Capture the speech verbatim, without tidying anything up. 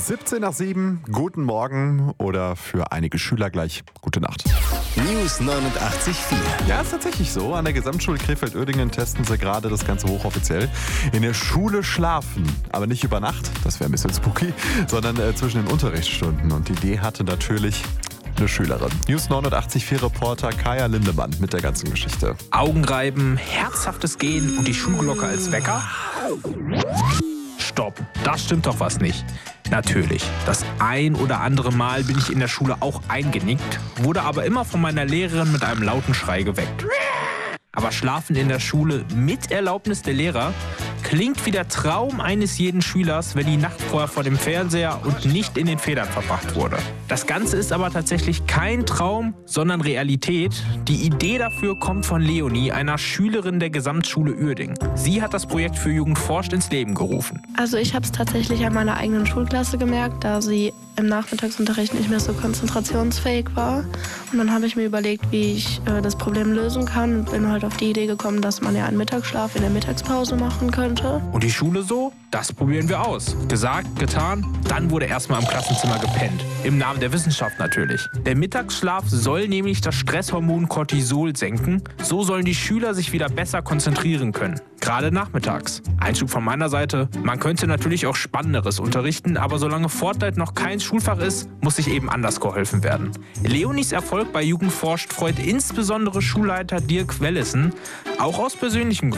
siebzehn nach sieben, guten Morgen oder für einige Schüler gleich gute Nacht. News neunundachtzig Komma vier. Ja, ist tatsächlich so. An der Gesamtschule Krefeld-Uerdingen testen sie gerade das Ganze hochoffiziell. In der Schule schlafen, aber nicht über Nacht, das wäre ein bisschen spooky, sondern äh, zwischen den Unterrichtsstunden. Und die Idee hatte natürlich eine Schülerin. News neunundachtzig Komma vier Reporter Kaya Lindemann mit der ganzen Geschichte. Augenreiben, herzhaftes Gehen und die Schulglocke als Wecker? Stopp, da stimmt doch was nicht. Natürlich, das ein oder andere Mal bin ich in der Schule auch eingenickt, wurde aber immer von meiner Lehrerin mit einem lauten Schrei geweckt. Aber Schlafen in der Schule mit Erlaubnis der Lehrer klingt wie der Traum eines jeden Schülers, wenn die Nacht vorher vor dem Fernseher und nicht in den Federn verbracht wurde. Das Ganze ist aber tatsächlich kein Traum, sondern Realität. Die Idee dafür kommt von Leonie, einer Schülerin der Gesamtschule Uerdingen. Sie hat das Projekt für Jugend forscht ins Leben gerufen. Also ich habe es tatsächlich an meiner eigenen Schulklasse gemerkt, da sie im Nachmittagsunterricht nicht mehr so konzentrationsfähig war. Und dann habe ich mir überlegt, wie ich äh, das Problem lösen kann und bin halt auf die Idee gekommen, dass man ja einen Mittagsschlaf in der Mittagspause machen könnte. Und die Schule so? Das probieren wir aus. Gesagt, getan, dann wurde erstmal im Klassenzimmer gepennt. Im Namen der Wissenschaft natürlich. Der Mittagsschlaf soll nämlich das Stresshormon Cortisol senken. So sollen die Schüler sich wieder besser konzentrieren können. Gerade nachmittags. Einschub von meiner Seite, man könnte natürlich auch Spannenderes unterrichten, aber solange Fortnite noch kein Schulfach ist, muss sich eben anders geholfen werden. Leonies Erfolg bei Jugend forscht freut insbesondere Schulleiter Dirk Wellessen, auch aus persönlichen Gründen.